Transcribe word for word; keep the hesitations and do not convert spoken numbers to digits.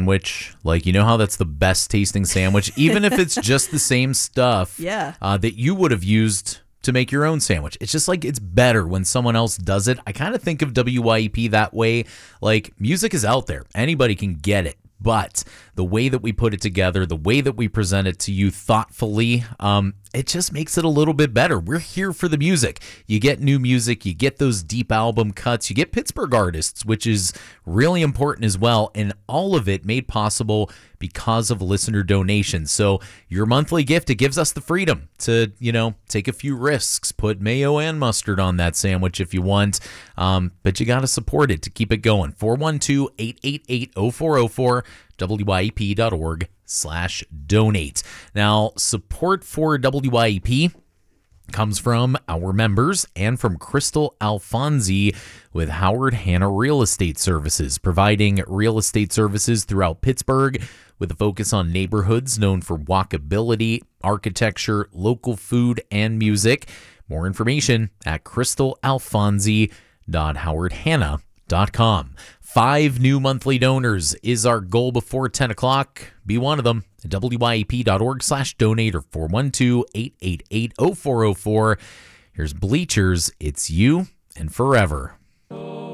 sandwich. Like, you know how that's the best tasting sandwich, even if it's just the same stuff Yeah. uh, that you would have used to make your own sandwich. It's just like it's better when someone else does it. I kind of think of W Y E P that way. Like, music is out there. Anybody can get it. But the way that we put it together, the way that we present it to you thoughtfully, um, it just makes it a little bit better. We're here for the music. You get new music, you get those deep album cuts, you get Pittsburgh artists, which is really important as well. And all of it made possible because of listener donations. So your monthly gift, it gives us the freedom to, you know, take a few risks, put mayo and mustard on that sandwich if you want. Um, but you got to support it to keep it going. four one two, eight eight eight, zero four zero four, W Y E P dot org slash donate. Now, support for W Y E P comes from our members and from Crystal Alfonsi with Howard Hanna Real Estate Services, providing real estate services throughout Pittsburgh with a focus on neighborhoods known for walkability, architecture, local food, and music. More information at crystal alfonsi dot howard hanna dot com. Five new monthly donors is our goal before ten o'clock. Be one of them. W Y E P dot org slash donate or four one two, eight eight eight, zero four zero four. Here's Bleachers. It's You and Forever.